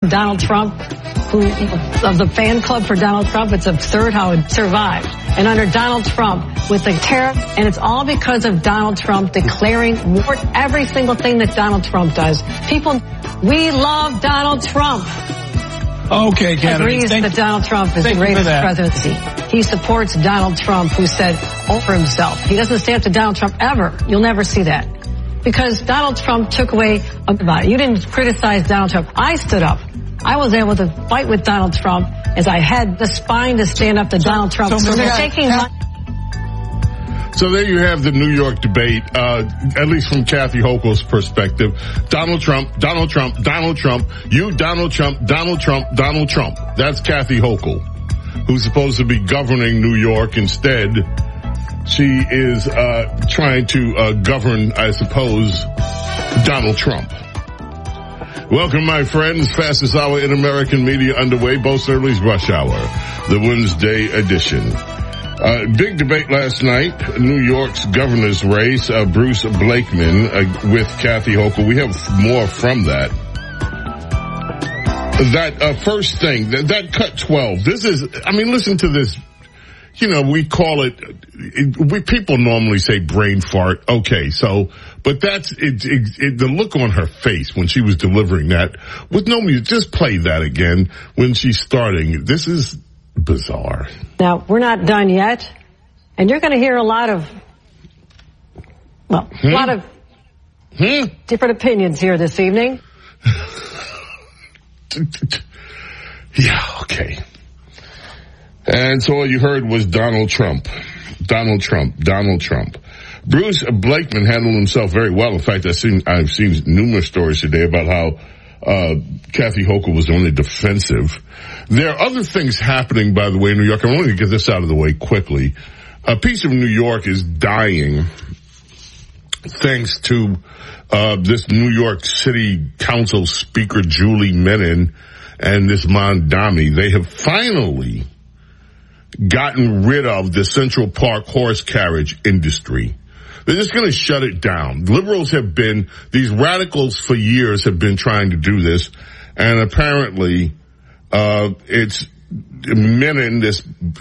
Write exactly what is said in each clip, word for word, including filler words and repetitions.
Donald Trump, who of the fan club for Donald Trump, it's absurd how it survived. And under Donald Trump, with the tariff, and it's all because of Donald Trump declaring war, every single thing that Donald Trump does. People, we love Donald Trump. Okay, Kennedy. Agrees Thank, that Donald Trump is the greatest presidency. He supports Donald Trump, who said over himself. He doesn't stand up to Donald Trump ever. You'll never see that. Because Donald Trump took away about it. You didn't criticize Donald Trump. I stood up. I was able to fight with Donald Trump as I had the spine to stand up to so, Donald Trump. So, so they're taking my- So there you have the New York debate, uh, at least from Kathy Hochul's perspective. Donald Trump, Donald Trump, Donald Trump, you, Donald Trump, Donald Trump, Donald Trump. That's Kathy Hochul, who's supposed to be governing New York. Instead, she is uh trying to uh govern, I suppose, Donald Trump. Welcome, my friends. Fastest hour in American media underway. Bo Snerdley's Rush Hour, the Wednesday edition. Uh, big debate last night, New York's governor's race, uh, Bruce Blakeman uh, with Kathy Hochul. We have more from that. That uh, first thing, that, that cut twelve, this is, I mean, listen to this. You know, we call it, it we people normally say brain fart. Okay, so, but that's, it, it, it, the look on her face when she was delivering that with no music. Just play that again when she's starting. This is bizarre. Now, we're not done yet, and you're going to hear a lot of, well, hmm? a lot of hmm? different opinions here this evening. Yeah, okay. And so all you heard was Donald Trump. Donald Trump. Donald Trump. Bruce Blakeman handled himself very well. In fact, I've seen, I've seen numerous stories today about how uh Kathy Hochul was only defensive. There are other things happening, by the way, in New York. I want to get this out of the way quickly. A piece of New York is dying thanks to uh this New York City Council Speaker, Julie Menin, and this Mondami. They have finally gotten rid of the Central Park horse carriage industry. They're just going to shut it down. Liberals have been, these radicals for years have been trying to do this, and apparently uh it's Menin, this,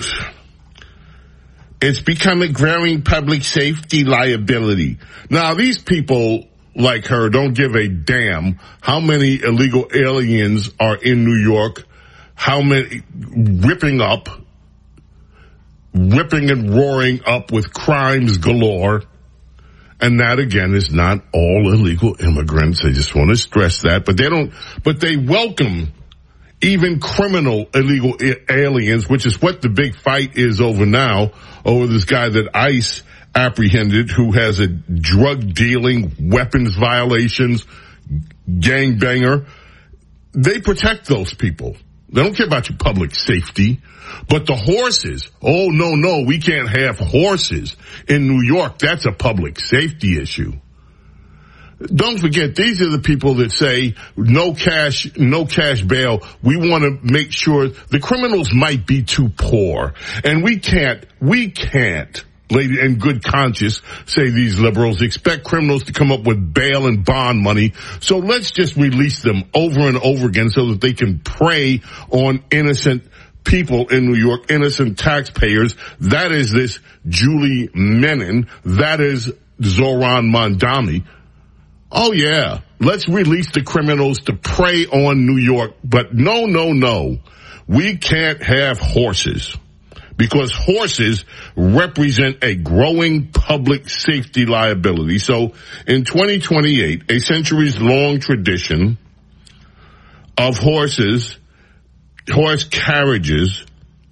it's become a growing public safety liability. Now, these people like her don't give a damn how many illegal aliens are in New York, how many ripping up, ripping and roaring up with crimes galore. And that, again, is not all illegal immigrants. I just want to stress that. But they don't, but they welcome even criminal illegal aliens, which is what the big fight is over now, over this guy that ICE apprehended who has a drug dealing, weapons violations, gangbanger. They protect those people. They don't care about your public safety. But the horses, oh, no, no, we can't have horses in New York. That's a public safety issue. Don't forget, these are the people that say no cash, no cash bail. We want to make sure the criminals might be too poor. And we can't, we can't, lady and good conscience, say these liberals expect criminals to come up with bail and bond money. So let's just release them over and over again so that they can prey on innocent people in New York, innocent taxpayers. That is this Julie Menin. That is Zohran Mamdani. Oh, yeah, let's release the criminals to prey on New York. But no, no, no. We can't have horses because horses represent a growing public safety liability. So in twenty twenty-eight, a centuries-long tradition of horses, horse carriages,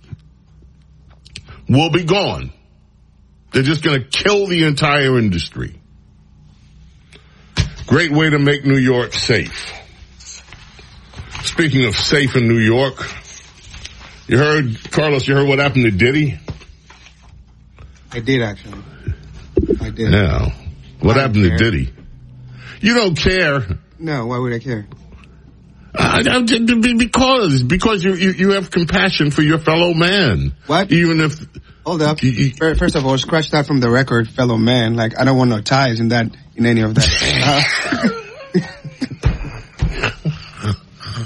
will be gone. They're just going to kill the entire industry. Great way to make New York safe. Speaking of safe in New York, you heard, Carlos, you heard what happened to Diddy? I did, actually. I did. Yeah. What I happened to Diddy? You don't care. No, why would I care? Uh, because because you, you you have compassion for your fellow man. What? Even if... Hold up. You, First of all, scratch that from the record, fellow man. Like, I don't want no ties in that, in any of that. Uh,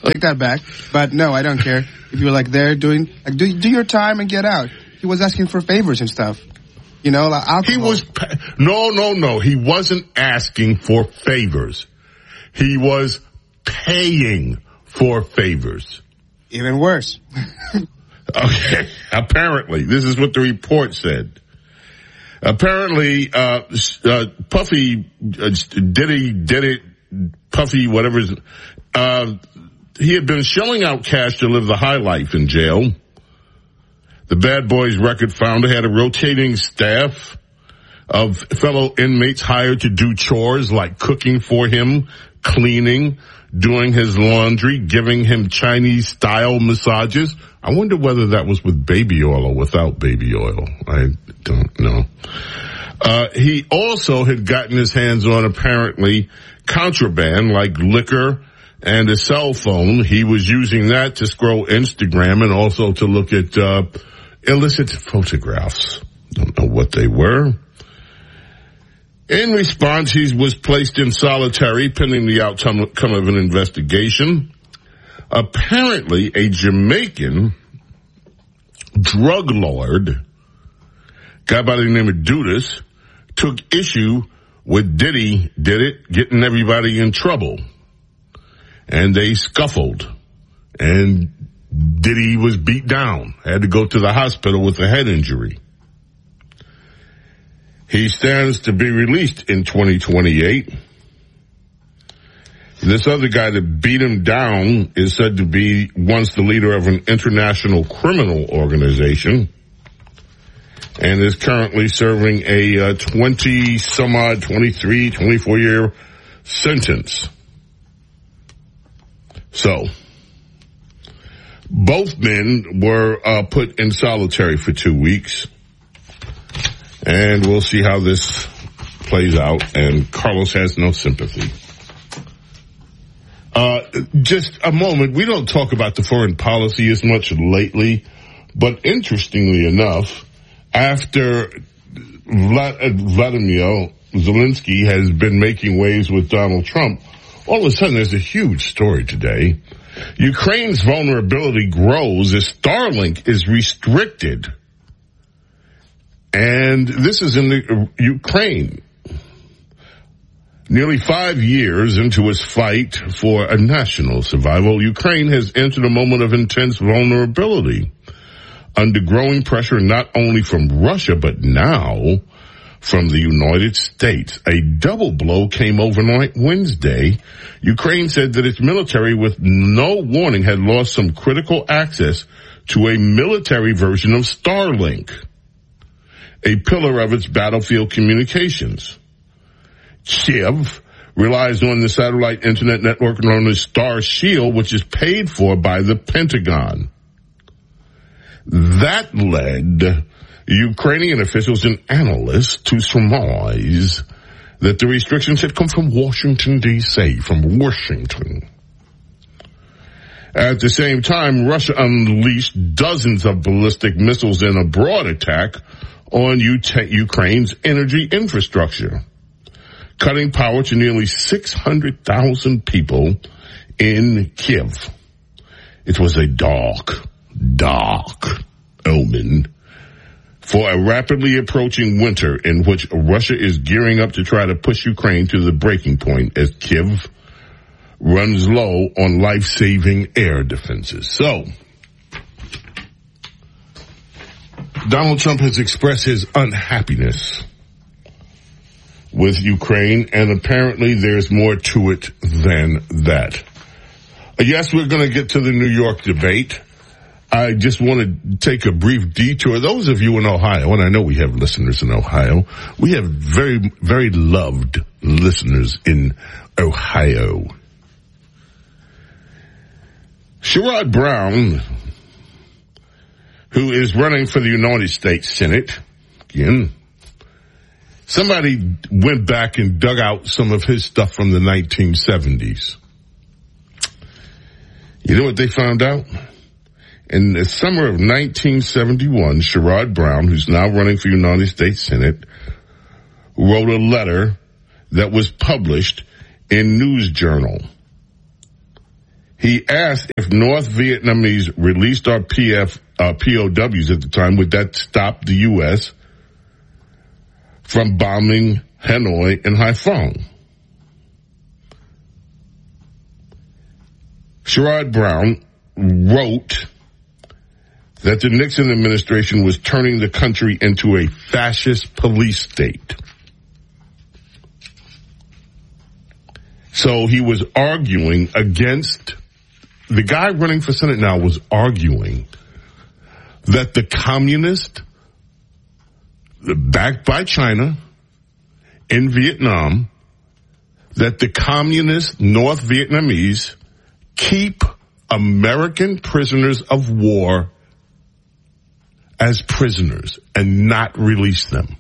Take that back. But no, I don't care. If you're like there doing, like, do, do your time and get out. He was asking for favors and stuff. You know, like alcohol. He was, no, no, no. He wasn't asking for favors. He was paying for favors. Even worse. Okay. Apparently, this is what the report said. Apparently, uh, uh Puffy, uh, Diddy, did it, Puffy, whatever, uh, he had been shelling out cash to live the high life in jail. The Bad Boys record founder had a rotating staff of fellow inmates hired to do chores like cooking for him, cleaning, doing his laundry, giving him Chinese-style massages. I wonder whether that was with baby oil or without baby oil. I don't know. Uh, he also had gotten his hands on, apparently, contraband like liquor and a cell phone. He was using that to scroll Instagram and also to look at uh illicit photographs. Don't know what they were. In response, he was placed in solitary pending the outcome of an investigation. Apparently, a Jamaican drug lord, guy by the name of Dudas, took issue with Diddy did it, getting everybody in trouble. And they scuffled. And Diddy was beat down, had to go to the hospital with a head injury. He stands to be released in twenty twenty-eight. This other guy that beat him down is said to be once the leader of an international criminal organization and is currently serving a uh, twenty some odd, twenty-three, twenty-four year sentence. So, both men were uh, put in solitary for two weeks. And we'll see how this plays out. And Carlos has no sympathy. Uh, just a moment. We don't talk about the foreign policy as much lately. But interestingly enough, after Vlad- Vladimir Zelensky has been making waves with Donald Trump, all of a sudden there's a huge story today. Ukraine's vulnerability grows as Starlink is restricted. And this is in the, uh, Ukraine. Nearly five years into its fight for a national survival, Ukraine has entered a moment of intense vulnerability under growing pressure not only from Russia, but now from the United States. A double blow came overnight Wednesday. Ukraine said that its military, with no warning, had lost some critical access to a military version of Starlink, a pillar of its battlefield communications. Kiev relies on the satellite internet network known as Star Shield, which is paid for by the Pentagon. That led Ukrainian officials and analysts to surmise that the restrictions had come from Washington, D C, from Washington. At the same time, Russia unleashed dozens of ballistic missiles in a broad attack on U- Ukraine's energy infrastructure, cutting power to nearly six hundred thousand people in Kiev. It was a dark, dark omen for a rapidly approaching winter in which Russia is gearing up to try to push Ukraine to the breaking point as Kiev runs low on life-saving air defenses. So, Donald Trump has expressed his unhappiness with Ukraine, and apparently there's more to it than that. Yes, we're going to get to the New York debate. I just want to take a brief detour. Those of you in Ohio, and I know we have listeners in Ohio, we have very, very loved listeners in Ohio. Sherrod Brown, who is running for the United States Senate, again, somebody went back and dug out some of his stuff from the nineteen seventies. You know what they found out? In the summer of nineteen seventy-one, Sherrod Brown, who's now running for the United States Senate, wrote a letter that was published in News Journal. He asked if North Vietnamese released our P F, uh, P O Ws at the time, would that stop the U S from bombing Hanoi and Haiphong? Sherrod Brown wrote that the Nixon administration was turning the country into a fascist police state. So he was arguing against, the guy running for Senate now was arguing that the communist, backed by China in Vietnam, that the communist North Vietnamese keep American prisoners of war as prisoners and not release them.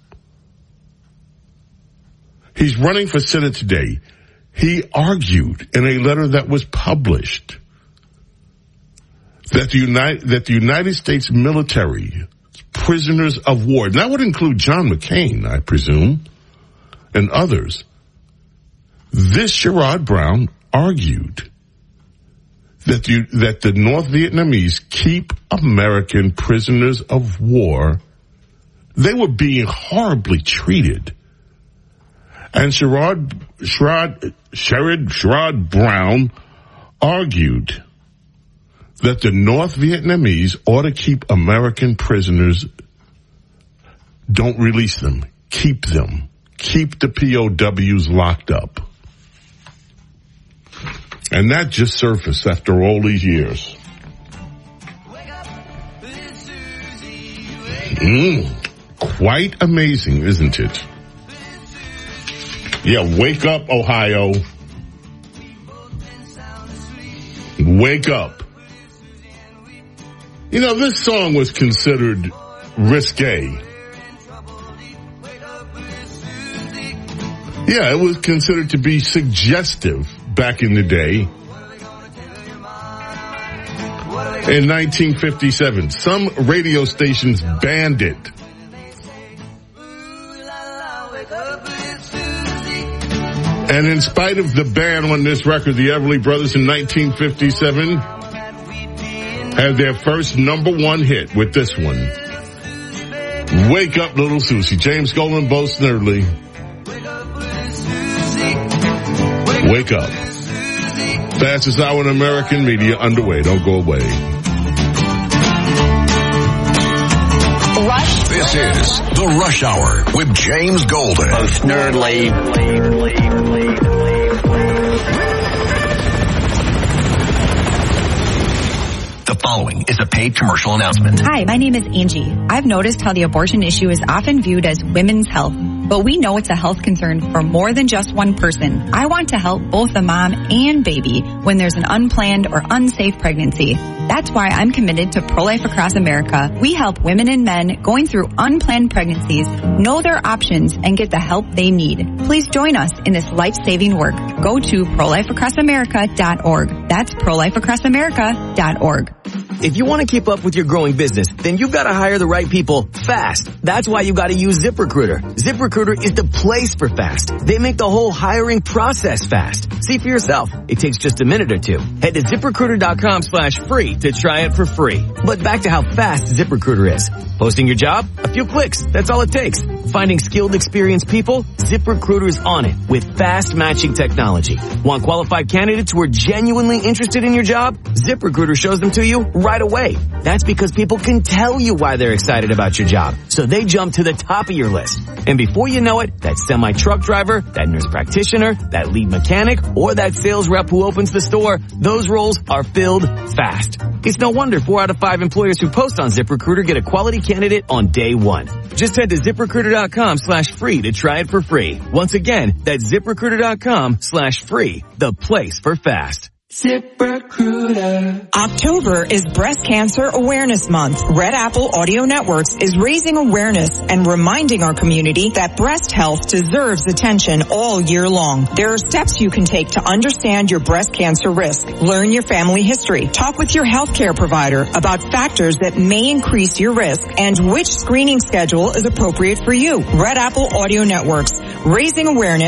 He's running for Senate today. He argued in a letter that was published that the United, that the United States military prisoners of war, and that would include John McCain, I presume, and others. This Sherrod Brown argued that the, that the North Vietnamese keep American prisoners of war. They were being horribly treated. And Sherrod, Sherrod, Sherrod, Sherrod Brown argued that the North Vietnamese ought to keep American prisoners, don't release them, keep them, keep the P O Ws locked up. And that just surfaced after all these years. Mm, quite amazing, isn't it? Yeah, wake up, Ohio. Wake up. You know, this song was considered risque. Yeah, it was considered to be suggestive back in the day. In nineteen fifty-seven, some radio stations banned it. And in spite of the ban on this record, the Everly Brothers in nineteen fifty-seven had their first number one hit with this one. Wake Up Little Susie. James Golden, Bo Snerdley. Wake up. Fastest hour in American media underway. Don't go away. Rush. This is The Rush Hour with James Golden. Bo Snerdley. The following is a paid commercial announcement. Hi, my name is Angie. I've noticed how the abortion issue is often viewed as women's health, but we know it's a health concern for more than just one person. I want to help both the mom and baby when there's an unplanned or unsafe pregnancy. That's why I'm committed to Pro-Life Across America. We help women and men going through unplanned pregnancies know their options and get the help they need. Please join us in this life-saving work. Go to pro life across america dot org. That's pro life across america dot org. If you want to keep up with your growing business, then you've got to hire the right people fast. That's why you've got to use ZipRecruiter. ZipRecruiter is the place for fast. They make the whole hiring process fast. See for yourself. It takes just a minute or two. Head to ZipRecruiter.com slash free to try it for free. But back to how fast ZipRecruiter is. Posting your job? A few clicks. That's all it takes. Finding skilled, experienced people? ZipRecruiter is on it with fast matching technology. Want qualified candidates who are genuinely interested in your job? ZipRecruiter shows them to you right away. That's because people can tell you why they're excited about your job. So they jump to the top of your list. And before you know it, that semi-truck driver, that nurse practitioner, that lead mechanic, or that sales rep who opens the store, those roles are filled fast. It's no wonder four out of five employers who post on ZipRecruiter get a quality candidate on day one. Just head to ZipRecruiter.com slash free to try it for free. Once again, that's ZipRecruiter.com slash free, the place for fast. ZipRecruiter. October is Breast Cancer Awareness Month. Red Apple Audio Networks is raising awareness and reminding our community that breast health deserves attention all year long. There are steps you can take to understand your breast cancer risk. Learn your family history. Talk with your healthcare provider about factors that may increase your risk and which screening schedule is appropriate for you. Red Apple Audio Networks, raising awareness,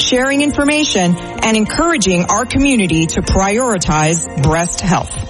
sharing information, and encouraging our community to prioritize breast health.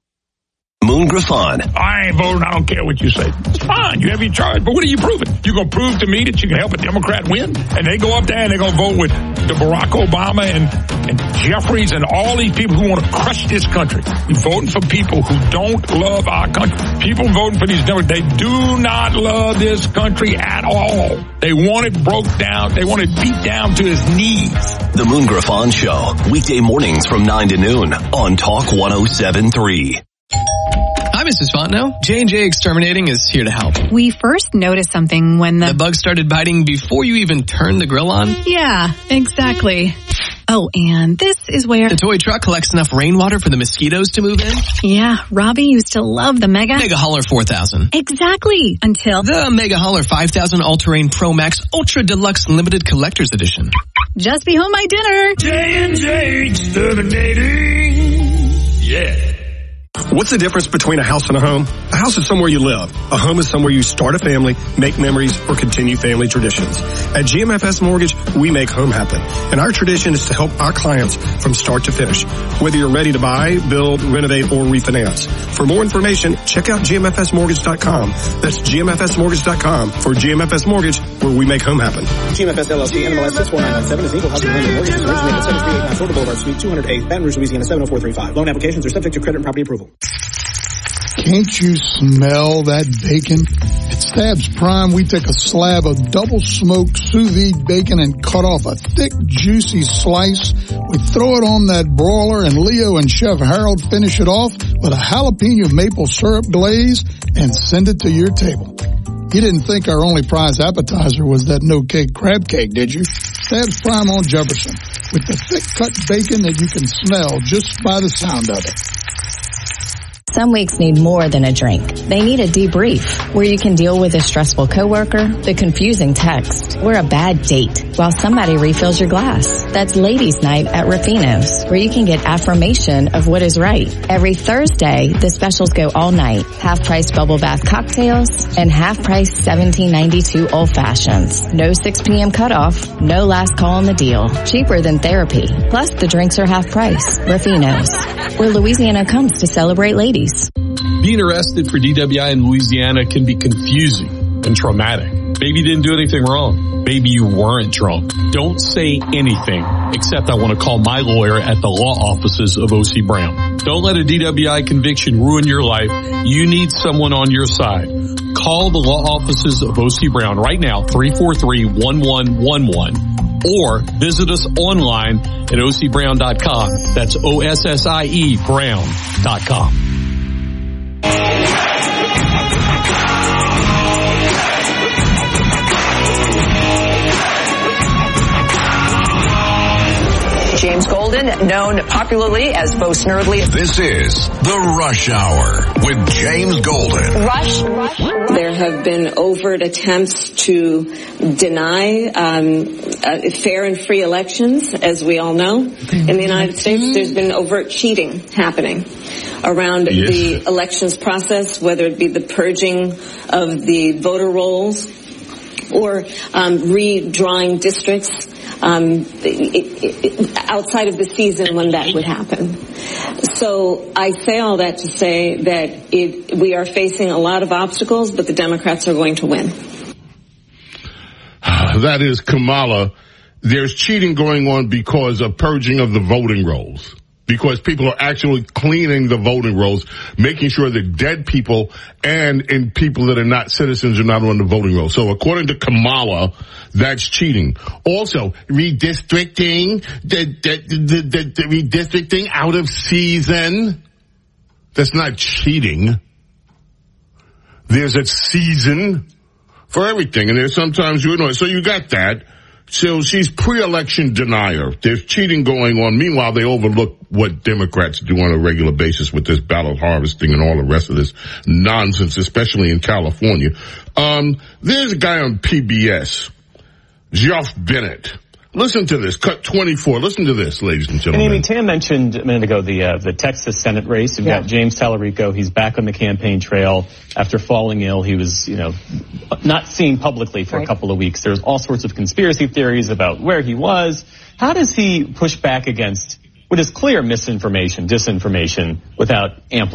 Moon Griffon. I ain't voting. I don't care what you say. It's fine. You have your charge. But what are you proving? You're going to prove to me that you can help a Democrat win? And they go up there and they're going to vote with the Barack Obama and, and Jeffries and all these people who want to crush this country. You're voting for people who don't love our country. People voting for these Democrats, they do not love this country at all. They want it broke down. They want it beat down to his knees. The Moon Griffon Show. Weekday mornings from nine to noon on Talk one oh seven point three. Hi, Missus Fontenot. J and J Exterminating is here to help. We first noticed something when the... The bug started biting before you even turned the grill on? Yeah, exactly. Oh, and this is where... The toy truck collects enough rainwater for the mosquitoes to move in? Yeah, Robbie used to love the Mega... Mega Hauler four thousand. Exactly, until... The Mega Hauler five thousand All-Terrain Pro Max Ultra Deluxe Limited Collector's Edition. Just be home my dinner. J and J Exterminating. Yeah. What's the difference between a house and a home? A house is somewhere you live. A home is somewhere you start a family, make memories, or continue family traditions. At G M F S Mortgage, we make home happen. And our tradition is to help our clients from start to finish. Whether you're ready to buy, build, renovate, or refinance. For more information, check out G M F S mortgage dot com. That's G M F S mortgage dot com for G M F S Mortgage, where we make home happen. G M F S L L C, N M L S six four nine nine seven is equal housing lender mortgages originated at seven three eight nine Florida Boulevard, Suite two hundred eight, Baton Rouge, Louisiana seven oh four three five. Loan applications are subject to credit and property approval. Can't you smell that bacon? At Stabs Prime, we take a slab of double-smoked sous vide bacon and cut off a thick, juicy slice. We throw it on that broiler, and Leo and Chef Harold finish it off with a jalapeno maple syrup glaze and send it to your table. You didn't think our only prize appetizer was that no-cake crab cake, did you? Stabs Prime on Jefferson, with the thick-cut bacon that you can smell just by the sound of it. Some weeks need more than a drink. They need a debrief, where you can deal with a stressful coworker, the confusing text, or a bad date, while somebody refills your glass. That's Ladies' Night at Rufino's, where you can get affirmation of what is right. Every Thursday, the specials go all night. Half-price bubble bath cocktails and half-price seventeen ninety-two old fashions. No six p.m. cutoff, no last call on the deal. Cheaper than therapy. Plus, the drinks are half price. Rufino's, where Louisiana comes to celebrate ladies. Being arrested for D W I in Louisiana can be confusing and traumatic. Maybe you didn't do anything wrong. Maybe you weren't drunk. Don't say anything except I want to call my lawyer at the law offices of O C Brown. Don't let a D W I conviction ruin your life. You need someone on your side. Call the law offices of O C Brown right now, three four three, one one one one. Or visit us online at O C brown dot com. That's O S S I E Brown dot com. James Golden, known popularly as Bo Snerdley. This is The Rush Hour with James Golden. Rush. Rush. There have been overt attempts to deny um, uh, fair and free elections, as we all know. In the United States, there's been overt cheating happening around yes. the elections process, whether it be the purging of the voter rolls or um, redrawing districts. Um, it, it, outside of the season when that would happen. So I say all that to say that it, we are facing a lot of obstacles, but the Democrats are going to win. That is Kamala. There's cheating going on because of purging of the voting rolls. Because people are actually cleaning the voting rolls, making sure that dead people and, and people that are not citizens are not on the voting roll. So according to Kamala, that's cheating. Also, redistricting, the, the, the, the, the redistricting out of season. That's not cheating. There's a season for everything, and there's sometimes you know. So you got that. So she's pre-election denier. There's cheating going on. Meanwhile, they overlook what Democrats do on a regular basis with this ballot harvesting and all the rest of this nonsense, especially in California. Um, there's a guy on P B S, Geoff Bennett. Listen to this. Cut twenty-four. Listen to this, ladies and gentlemen. And Amy, Tam mentioned a minute ago the uh, the Texas Senate race. You've yeah. got James Tallarico. He's back on the campaign trail after falling ill. He was, you know, not seen publicly for right. a couple of weeks. There's all sorts of conspiracy theories about where he was. How does he push back against what is clear misinformation, disinformation, without amplifying?